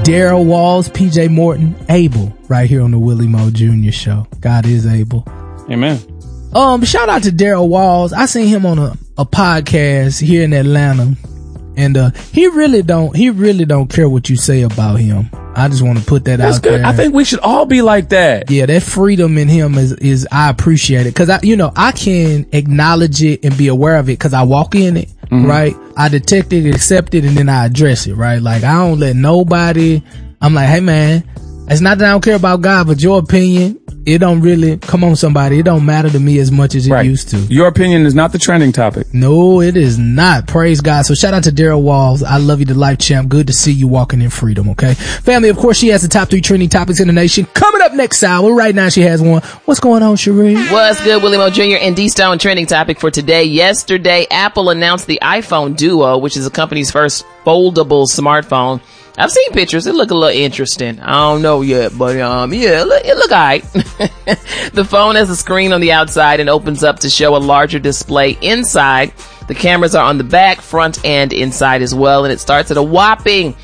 Daryl Walls, PJ Morton, able right here on the Willie Moe Jr. Show. God is able. Amen. Shout out to Daryl Walls. I seen him on a podcast here in Atlanta, and he really don't care what you say about him. I just want to put that out there. I think we should all be like that. Yeah, that freedom in him is I appreciate it, because I can acknowledge it and be aware of it because I walk in it, right? I detect it, accept it, and then I address it, right? Like, I don't let nobody. I'm like, hey man, it's not that I don't care about God, but your opinion, it don't really, come on somebody, it don't matter to me as much as it used to. Your opinion is not the trending topic. No, it is not. Praise God. So shout out to Daryl Walls. I love you, the life champ. Good to see you walking in freedom, okay? Family, of course, she has the top 3 trending topics in the nation. Coming up next hour, right now she has one. What's going on, Cherie? What's good, Willie Moe Jr. and D-Stone trending topic for today. Yesterday, Apple announced the iPhone Duo, which is the company's first foldable smartphone. I've seen pictures. It look a little interesting. I don't know yet, but it look alright. The phone has a screen on the outside and opens up to show a larger display inside. The cameras are on the back, front, and inside as well, and it starts at a whopping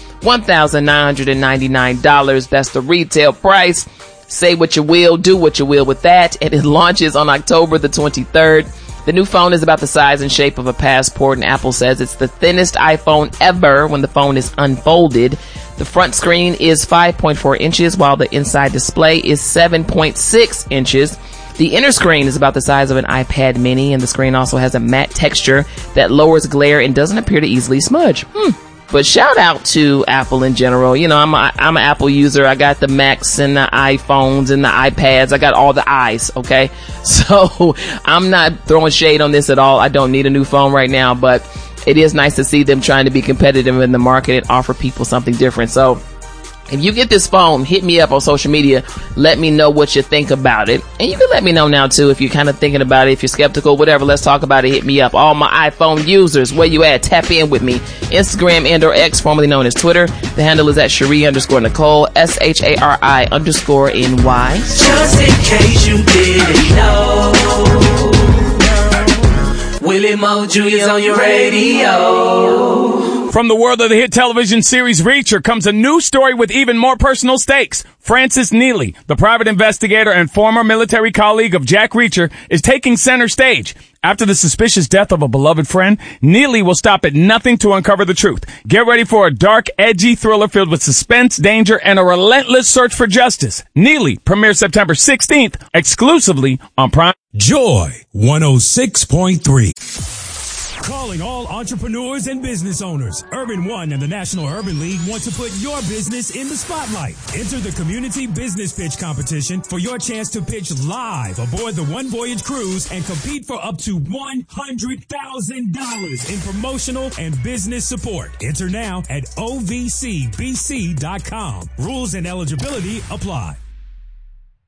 $1,999. That's the retail price. Say what you will, do what you will with that, and it launches on October the 23rd. The new phone is about the size and shape of a passport, and Apple says it's the thinnest iPhone ever when the phone is unfolded. The front screen is 5.4 inches, while the inside display is 7.6 inches. The inner screen is about the size of an iPad mini, and the screen also has a matte texture that lowers glare and doesn't appear to easily smudge. But shout out to Apple in general. I'm an Apple user. I got the Macs and the iPhones and the iPads. I got all the I's, okay? So I'm not throwing shade on this at all. I don't need a new phone right now, but it is nice to see them trying to be competitive in the market and offer people something different. So if you get this phone, hit me up on social media. Let me know what you think about it. And you can let me know now, too, if you're kind of thinking about it, if you're skeptical, whatever. Let's talk about it. Hit me up. All my iPhone users, where you at? Tap in with me. Instagram and or X, formerly known as Twitter. The handle is at Cherie_Nicole, SHARI_NY. Just in case you didn't know, Willie Moe Jr. is on your radio. From the world of the hit television series Reacher comes a new story with even more personal stakes. Francis Neely, the private investigator and former military colleague of Jack Reacher, is taking center stage. After the suspicious death of a beloved friend, Neely will stop at nothing to uncover the truth. Get ready for a dark, edgy thriller filled with suspense, danger, and a relentless search for justice. Neely premieres September 16th, exclusively on Prime. Joy 106.3. Calling all entrepreneurs and business owners. Urban One and the National Urban League want to put your business in the spotlight. Enter the Community Business Pitch Competition for your chance to pitch live aboard the One Voyage Cruise and compete for up to $100,000 in promotional and business support. Enter now at ovcbc.com. Rules and eligibility apply.